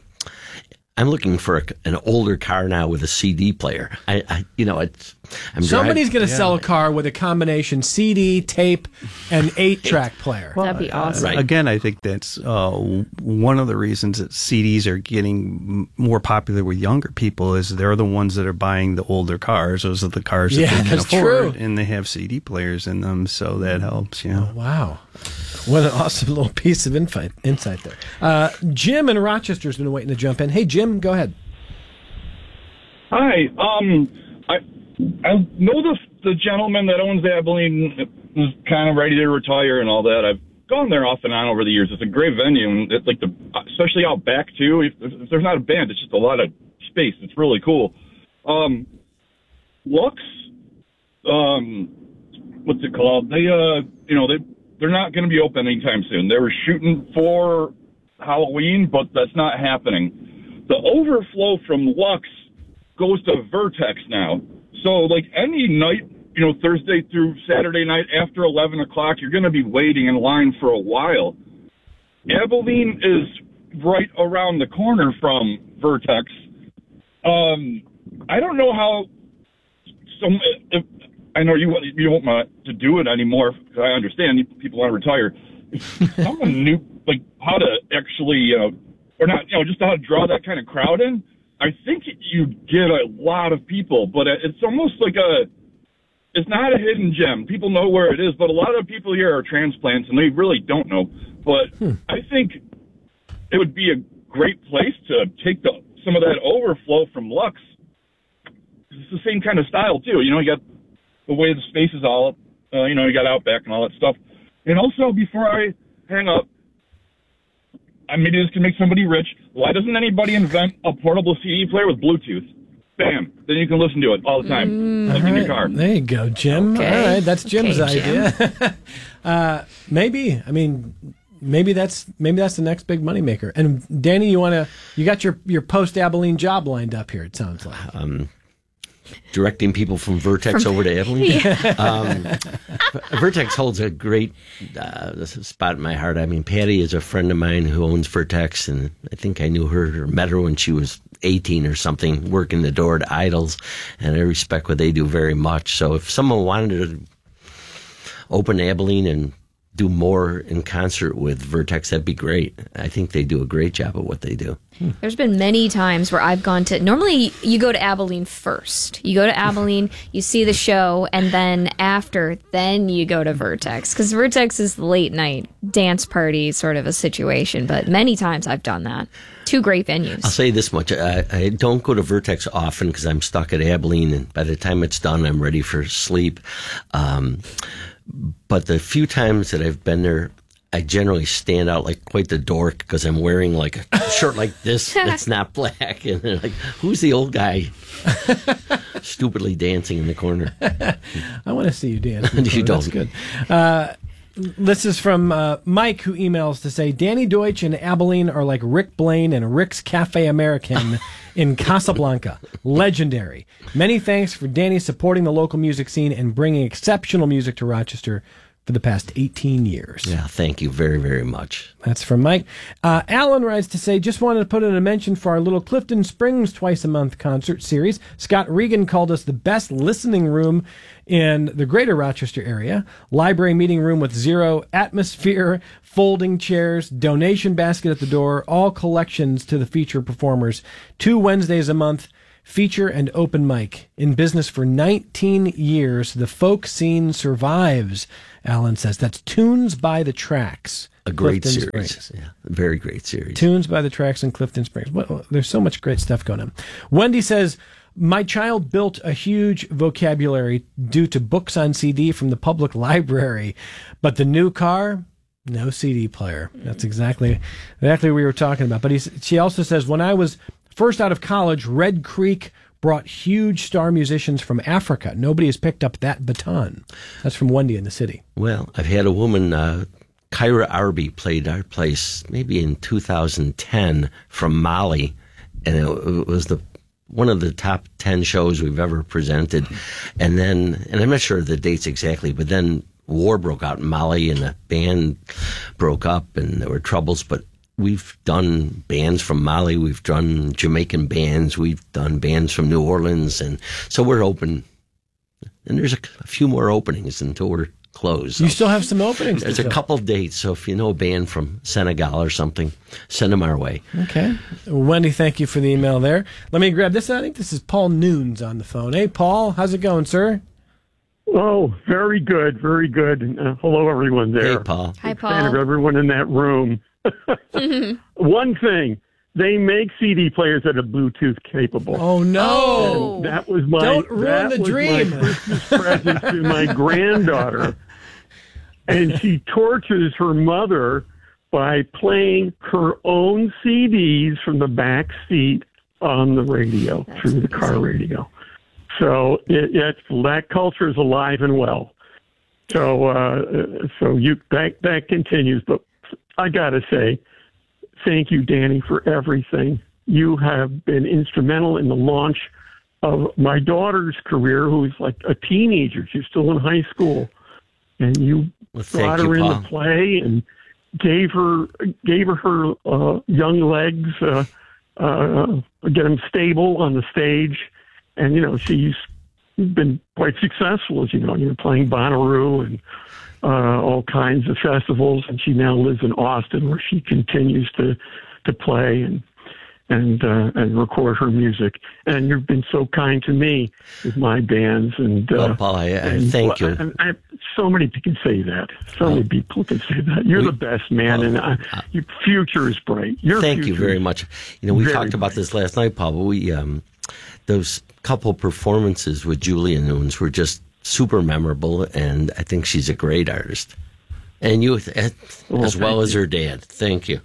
I'm looking for a, an older car now with a C D player. I, I you know, it's I'm Somebody's driving- going to sell a car with a combination C D, tape, and eight-track player. That'd be awesome. Right. Again, I think that's uh, one of the reasons that C Ds are getting m- more popular with younger people is they're the ones that are buying the older cars. Those are the cars Yeah, that they can that's afford, true. and they have C D players in them, so that helps. You know. Wow. What an awesome little piece of insight, insight there. Uh, Jim in Rochester's been waiting to jump in. Hey, Jim, go ahead. Hi. Um, I I know the the gentleman that owns Abilene is kind of ready to retire and all that. I've gone there off and on over the years. It's a great venue, and it's like the especially out back too. If, if there's not a band, it's just a lot of space. It's really cool. Um, Lux, um, what's it called? They uh, you know, they they're not going to be open anytime soon. They were shooting for Halloween, but that's not happening. The overflow from Lux goes to Vertex now. So, like, any night, you know, Thursday through Saturday night after eleven o'clock, you're going to be waiting in line for a while. Abilene is right around the corner from Vertex. Um, I don't know how some... If, I know you want you don't want to do it anymore. I understand people want to retire. If someone knew, like, how to actually, uh, or not, you know, just how to draw that kind of crowd in, I think you'd get a lot of people, but it's almost like a, it's not a hidden gem. People know where it is, but a lot of people here are transplants, and they really don't know. But hmm. I think it would be a great place to take the, some of that overflow from Lux. It's the same kind of style, too. You know, you got the way the space is all, uh, you know, you got Outback and all that stuff. And also, before I hang up, I maybe this can make somebody rich. Why doesn't anybody invent a portable C D player with Bluetooth? Bam. Then you can listen to it all the time, Mm. like in your car. There you go, Jim. Okay. All right, that's Jim's Okay, Jim. idea. uh, maybe. I mean, maybe that's maybe that's the next big moneymaker. And Danny, you want to? You got your your post Abilene job lined up here. It sounds like. Um, directing people from Vertex over to Abilene. Um, Vertex holds a great uh, spot in my heart. I mean, Patty is a friend of mine who owns Vertex, and I think I knew her or met her when she was eighteen or something, working the door at Idols, and I respect what they do very much. So if someone wanted to open Abilene and do more in concert with Vertex, that'd be great. I think they do a great job at what they do. There's been many times where I've gone to, normally you go to Abilene first. You go to Abilene, you see the show, and then after, then you go to Vertex. Because Vertex is the late night dance party sort of a situation. But many times I've done that. Two great venues. I'll say this much. I, I don't go to Vertex often because I'm stuck at Abilene, and by the time it's done, I'm ready for sleep. Um, but the few times that I've been there, I generally stand out like quite the dork because I'm wearing like a shirt like this that's not black. And they're like, who's the old guy stupidly dancing in the corner? I want to see you dance. You don't. That's good. Uh, this is from uh, Mike, who emails to say, Danny Deutsch and Abilene are like Rick Blaine and Rick's Cafe American in Casablanca. Legendary. Many thanks for Danny supporting the local music scene and bringing exceptional music to Rochester for the past eighteen years. Yeah, thank you very, very much. That's from Mike. Uh, Alan writes to say, just wanted to put in a mention for our little Clifton Springs twice-a-month concert series. Scott Regan called us the best listening room in the greater Rochester area. Library meeting room with zero atmosphere, folding chairs, donation basket at the door, all collections to the feature performers. Two Wednesdays a month. Feature and open mic. In business for nineteen years, the folk scene survives, Alan says. That's Tunes by the Tracks. A great Clifton series. Springs. Yeah, very great series. Tunes by the Tracks in Clifton Springs. Well, there's so much great stuff going on. Wendy says, my child built a huge vocabulary due to books on C D from the public library, but the new car, no C D player. That's exactly exactly what we were talking about. But he's, she also says, when I was first out of college, Red Creek brought huge star musicians from Africa. Nobody has picked up that baton. That's from Wendy in the city. Well, I've had a woman, uh, Kyra Arby, played our place maybe in two thousand ten from Mali, and it, it was the one of the top ten shows we've ever presented. And then, and I'm not sure of the dates exactly, but then war broke out in Mali, and the band broke up, and there were troubles, but we've done bands from Mali, we've done Jamaican bands, we've done bands from New Orleans, and so we're open. And there's a, a few more openings until we're closed. So you still have some openings. there's to a fill. couple dates, so if you know a band from Senegal or something, send them our way. Okay. Wendy, thank you for the email there. Let me grab this. I think this is Paul Noons on the phone. Hey, Paul, how's it going, sir? Oh, very good, very good. Uh, hello, everyone there. Hey, Paul. Hi, Big fan of Paul. everyone in that room. One thing, they make C D players that are Bluetooth capable. Oh, no. Oh. That was my Don't ruin that the was dream. my Christmas present to my granddaughter, and she tortures her mother by playing her own C Ds from the back seat on the radio That's through the car amazing. radio. So it, it's that culture is alive and well. So uh, so you that that continues, but I gotta say, thank you, Danny, for everything. You have been instrumental in the launch of my daughter's career, who's like a teenager. She's still in high school, and you Well, thank brought her you, in Paul. to play and gave her gave her her uh, young legs, uh, uh, get them stable on the stage, and you know she's been quite successful, as you know. You're playing Bonnaroo and uh, all kinds of festivals, and she now lives in Austin, where she continues to to play and and uh, and record her music. And you've been so kind to me with my bands. And uh, Well, Paul, I, I and, thank you. And I, so many people can say that. So Well, many people can say that. You're we- the best, man, well, and uh, uh, your future is bright. Your Thank you future very is- much. You know, we very talked about bright. this last night, Paul, but we, um, those couple performances with Julia Nunes were just super memorable, and I think she's a great artist. And you, as Well, as well thank as her dad. Thank you.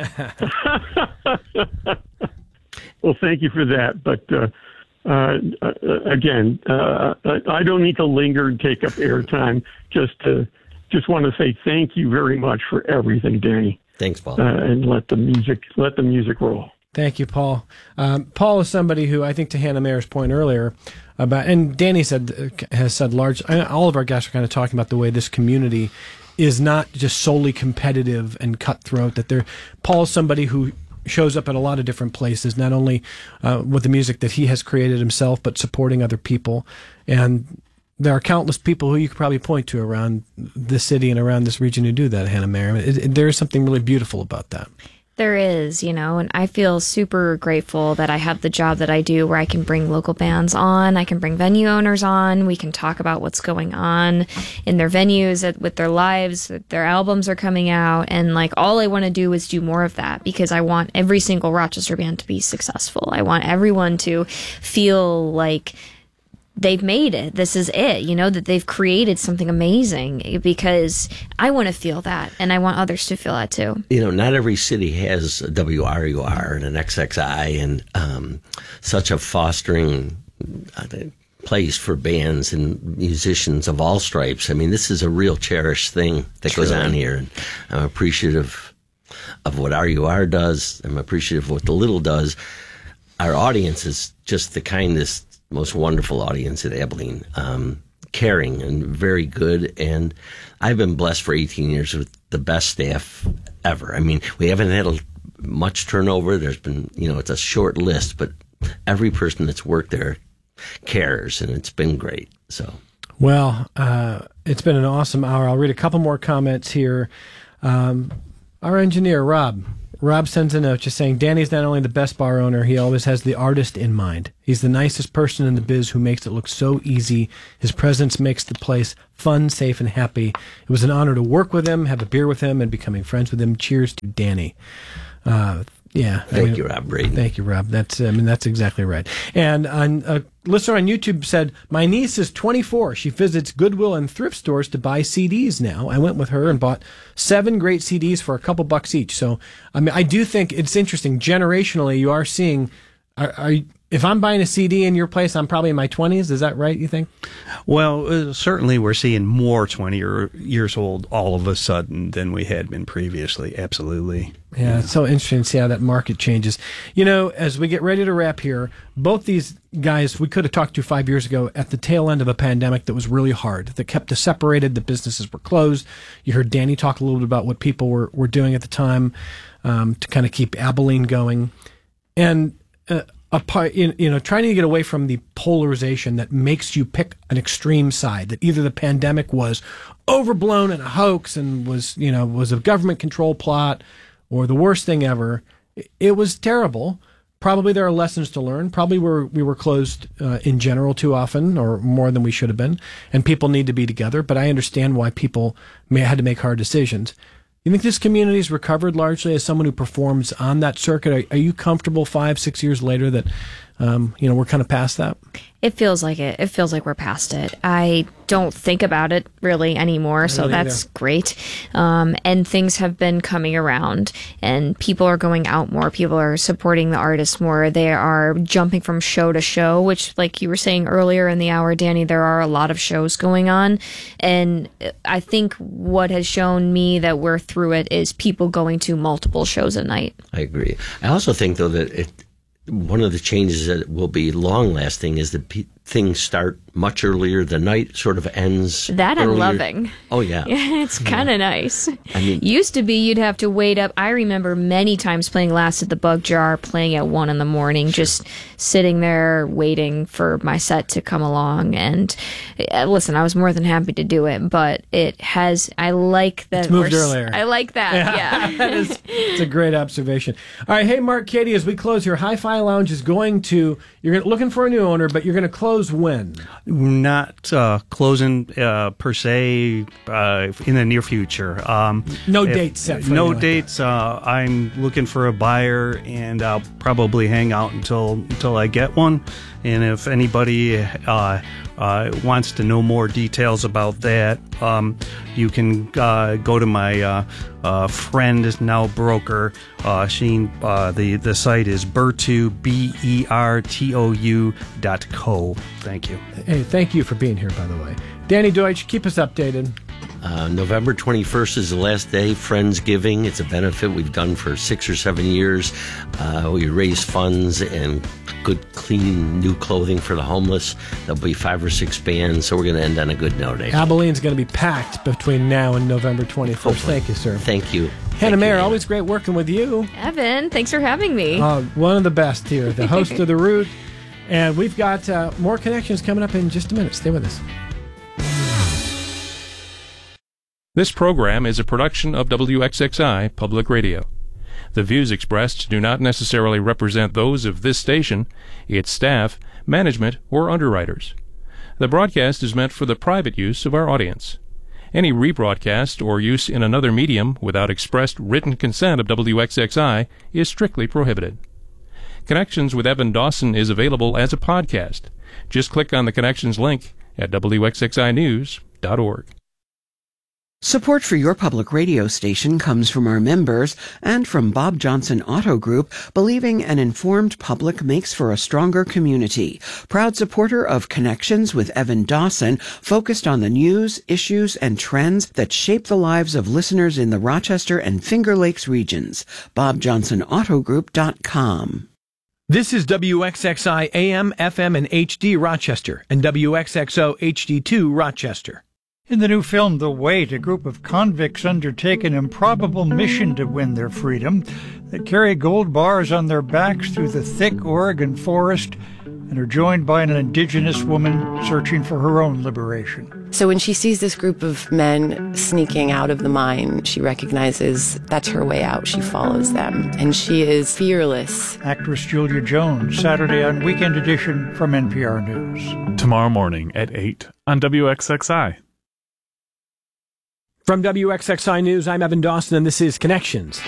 Well, thank you for that. But uh, uh, uh, again, uh, I don't need to linger and take up airtime. Just to, just want to say thank you very much for everything, Danny, Thanks, Paul. uh, and let the music let the music roll. Thank you, Paul. Um, Paul is somebody who, I think, to Hannah Mayer's point earlier about, and Danny said has said large. All of our guests are kind of talking about the way this community is not just solely competitive and cutthroat. That they're Paul's somebody who shows up at a lot of different places, not only uh, with the music that he has created himself, but supporting other people. And there are countless people who you could probably point to around this city and around this region who do that, Hannah Mayer. It, it, there is something really beautiful about that. There is, you know, and I feel super grateful that I have the job that I do where I can bring local bands on, I can bring venue owners on, we can talk about what's going on in their venues, with their lives, that their albums are coming out, and like all I want to do is do more of that because I want every single Rochester band to be successful. I want everyone to feel like they've made it. This is it, you know, that they've created something amazing, because I want to feel that, and I want others to feel that too. You know, not every city has a W R U R and an X X I and um, such a fostering uh, place for bands and musicians of all stripes. I mean, this is a real cherished thing that goes on here, and I'm appreciative of what R U R does. I'm appreciative of what the Little does. Our audience is just the kindest, most wonderful audience at Abilene, um, caring and very good. And I've been blessed for eighteen years with the best staff ever. I mean, we haven't had a, much turnover. There's been, you know, it's a short list, but every person that's worked there cares, and it's been great. So, well, uh, it's been an awesome hour. I'll read a couple more comments here. Um, our engineer, Rob. Rob sends a note just saying, Danny's not only the best bar owner, he always has the artist in mind. He's the nicest person in the biz who makes it look so easy. His presence makes the place fun, safe, and happy. It was an honor to work with him, have a beer with him, and becoming friends with him. Cheers to Danny. Uh, yeah. Thank I mean, you, Rob Braden. Thank you, Rob. That's, I mean, that's exactly right. And on, a listener on YouTube said, my niece is twenty-four. She visits Goodwill and thrift stores to buy C Ds now. I went with her and bought seven great C Ds for a couple bucks each. So, I mean, I do think it's interesting. Generationally, you are seeing, are, are if I'm buying a C D in your place, I'm probably in my twenties. Is that right, you think? Well, uh, certainly we're seeing more twenty years old all of a sudden than we had been previously. Absolutely. Yeah, yeah, it's so interesting to see how that market changes. You know, as we get ready to wrap here, both these guys we could have talked to five years ago at the tail end of a pandemic that was really hard, that kept us separated, the businesses were closed. You heard Danny talk a little bit about what people were, were doing at the time um, to kind of keep Abilene going. And uh, a part, you know, trying to get away from the polarization that makes you pick an extreme side, that either the pandemic was overblown and a hoax and was, you know, was a government control plot, or the worst thing ever. It was terrible. Probably there are lessons to learn. Probably we're, we were closed uh, in general too often, or more than we should have been, and people need to be together. But I understand why people may had to make hard decisions. You think this community's recovered largely as someone who performs on that circuit? Are, are you comfortable five, six years later that, um, you know, we're kind of past that? It feels like it. It feels like we're past it. I don't think about it really anymore, so really that's either. great. Um, and things have been coming around, and people are going out more. People are supporting the artists more. They are jumping from show to show, which, like you were saying earlier in the hour, Danny, there are a lot of shows going on. And I think what has shown me that we're through it is people going to multiple shows a night. I agree. I also think, though, that it, one of the changes that will be long-lasting is that pe- things start much earlier. The night sort of ends That I'm earlier. loving. Oh, yeah. Yeah, it's kind of nice. I mean, Used to be you'd have to wait up. I remember many times playing Last at the Bug Jar, playing at one in the morning, just sitting there waiting for my set to come along. And uh, listen, I was more than happy to do it, but it has, I like that. It's moved we're s- earlier. I like that, yeah. That is, it's a great observation. All right, hey, Mark, Katie, as we close here, Hi-Fi Lounge is going to, you're gonna, looking for a new owner, but you're going to close when? Not uh, closing uh, per se uh, in the near future. Um, No if- dates set for No anything like dates. Uh, I'm looking for a buyer, and I'll probably hang out until until I get one. And if anybody uh, uh, wants to know more details about that, um, you can uh, go to my uh, uh, friend, now broker. Uh, Sheen. Uh, the the site is Bertou, B E R T O U dot co. Thank you. Hey, thank you for being here, by the way. Danny Deutsch, keep us updated. Uh, November twenty-first is the last day, Friendsgiving. It's a benefit we've done for six or seven years. Uh, we raise funds and good, clean, new clothing for the homeless. There'll be five or six bands, so we're going to end on a good note. eh? Abilene's going to be packed between now and November twenty-first. Hopefully. Thank you, sir. Thank you. Hannah Thank you, Mayer, Hannah. always great working with you. Evan, thanks for having me. Uh, one of the best here, the host of The Root. And we've got uh, more connections coming up in just a minute. Stay with us. This program is a production of W X X I Public Radio. The views expressed do not necessarily represent those of this station, its staff, management, or underwriters. The broadcast is meant for the private use of our audience. Any rebroadcast or use in another medium without expressed written consent of W X X I is strictly prohibited. Connections with Evan Dawson is available as a podcast. Just click on the Connections link at W X X I news dot org. Support for your public radio station comes from our members and from Bob Johnson Auto Group, believing an informed public makes for a stronger community. Proud supporter of Connections with Evan Dawson, focused on the news, issues, and trends that shape the lives of listeners in the Rochester and Finger Lakes regions. bob johnson auto group dot com. This is W X X I A M, F M, and H D Rochester, and W X X O H D two Rochester. In the new film The Wait, a group of convicts undertake an improbable mission to win their freedom. They carry gold bars on their backs through the thick Oregon forest and are joined by an indigenous woman searching for her own liberation. So when she sees this group of men sneaking out of the mine, she recognizes that's her way out. She follows them, and she is fearless. Actress Julia Jones, Saturday on Weekend Edition from N P R News. Tomorrow morning at eight on W X X I. From W X X I News, I'm Evan Dawson, and this is Connections.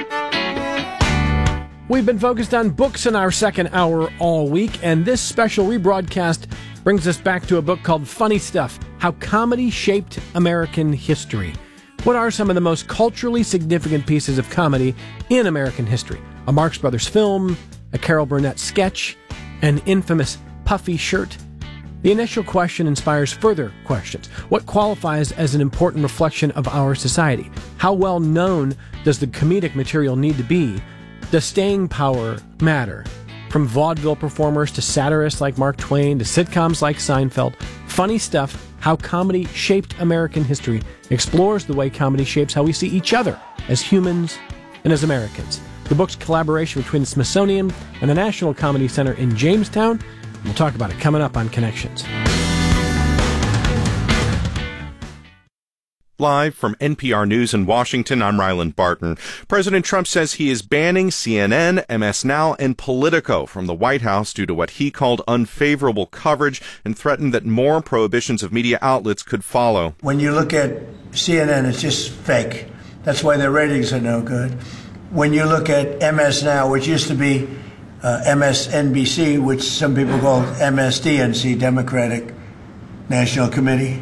We've been focused on books in our second hour all week, and this special rebroadcast brings us back to a book called Funny Stuff, How Comedy Shaped American History. What are some of the most culturally significant pieces of comedy in American history? A Marx Brothers film, a Carol Burnett sketch, an infamous puffy shirt. The initial question inspires further questions. What qualifies as an important reflection of our society? How well known does the comedic material need to be? Does staying power matter? From vaudeville performers to satirists like Mark Twain to sitcoms like Seinfeld, Funny Stuff, How Comedy Shaped American History explores the way comedy shapes how we see each other as humans and as Americans. The book's collaboration between the Smithsonian and the National Comedy Center in Jamestown. We'll talk about it coming up on Connections. Live from N P R News in Washington, I'm Ryland Barton. President Trump says he is banning C N N, M S Now, and Politico from the White House due to what he called unfavorable coverage and threatened that more prohibitions of media outlets could follow. When you look at C N N, it's just fake. That's why their ratings are no good. When you look at M S Now, which used to be uh, M S N B C, which some people call M S D N C, Democratic National Committee,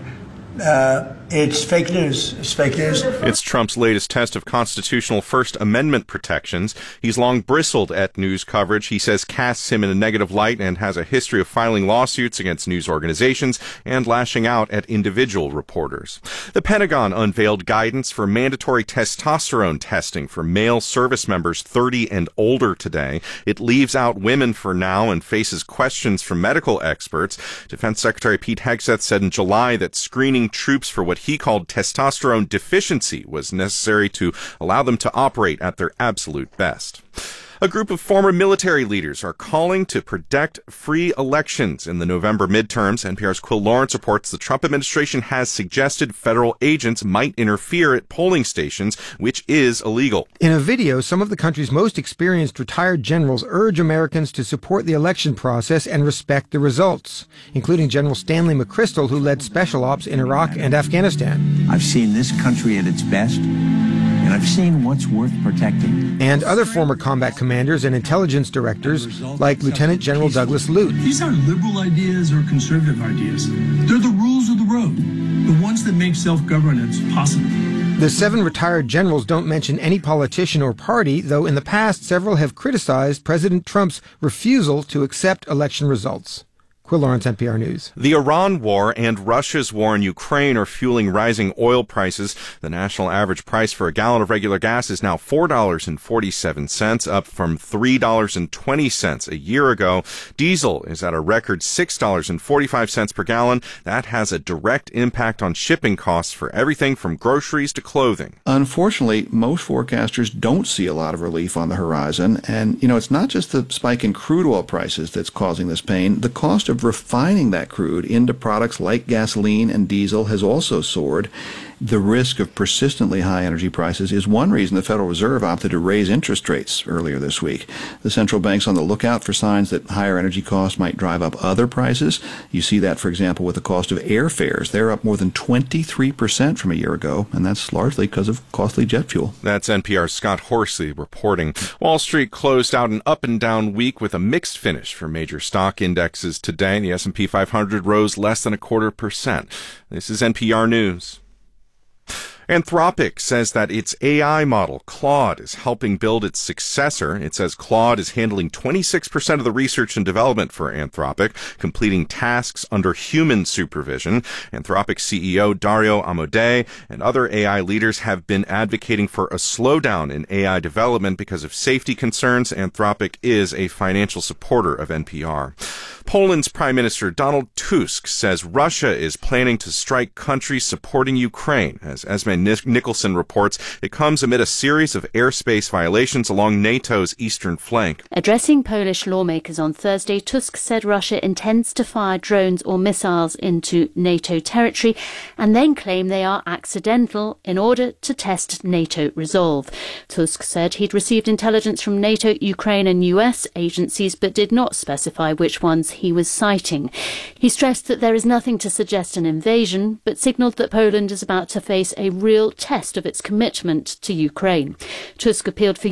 uh, it's fake news. It's fake news. It's Trump's latest test of constitutional First Amendment protections. He's long bristled at news coverage he says casts him in a negative light and has a history of filing lawsuits against news organizations and lashing out at individual reporters. The Pentagon unveiled guidance for mandatory testosterone testing for male service members thirty and older today. It leaves out women for now and faces questions from medical experts. Defense Secretary Pete Hegseth said in July that screening troops for what he called testosterone deficiency was necessary to allow them to operate at their absolute best. A group of former military leaders are calling to protect free elections in the November midterms. N P R's Quill Lawrence reports the Trump administration has suggested federal agents might interfere at polling stations, which is illegal. In a video, some of the country's most experienced retired generals urge Americans to support the election process and respect the results, including General Stanley McChrystal, who led special ops in Iraq and Afghanistan. I've seen this country at its best, and I've seen what's worth protecting. And other former combat commanders and intelligence directors like Lieutenant General Douglas Lute. These aren't liberal ideas or conservative ideas. They're the rules of the road, the ones that make self-governance possible. The seven retired generals don't mention any politician or party, though in the past several have criticized President Trump's refusal to accept election results. Quill Lawrence, N P R News. The Iran war and Russia's war in Ukraine are fueling rising oil prices. The national average price for a gallon of regular gas is now four dollars and forty-seven cents, up from three dollars and twenty cents a year ago. Diesel is at a record six dollars and forty-five cents per gallon. That has a direct impact on shipping costs for everything from groceries to clothing. Unfortunately, most forecasters don't see a lot of relief on the horizon. And, you know, it's not just the spike in crude oil prices that's causing this pain. The cost of refining that crude into products like gasoline and diesel has also soared. the risk of persistently high energy prices is one reason the Federal Reserve opted to raise interest rates earlier this week. The central bank's on the lookout for signs that higher energy costs might drive up other prices. You see that, for example, with the cost of airfares. They're up more than twenty-three percent from a year ago, and that's largely because of costly jet fuel. That's N P R's Scott Horsley reporting. Wall Street closed out an up and down week with a mixed finish for major stock indexes today. The S and P five hundred rose less than a quarter percent. This is N P R News. Anthropic says that its A I model, Claude, is helping build its successor. It says Claude is handling twenty-six percent of the research and development for Anthropic, completing tasks under human supervision. Anthropic C E O Dario Amodei and other A I leaders have been advocating for a slowdown in A I development because of safety concerns. Anthropic is a financial supporter of N P R. Poland's Prime Minister Donald Tusk says Russia is planning to strike countries supporting Ukraine. As Esme Nicholson reports, it comes amid a series of airspace violations along NATO's eastern flank. Addressing Polish lawmakers on Thursday, Tusk said Russia intends to fire drones or missiles into NATO territory and then claim they are accidental in order to test NATO resolve. Tusk said he'd received intelligence from NATO, Ukraine and U S agencies but did not specify which ones he was citing. He stressed that there is nothing to suggest an invasion, but signalled that Poland is about to face a real test of its commitment to Ukraine. Tusk appealed for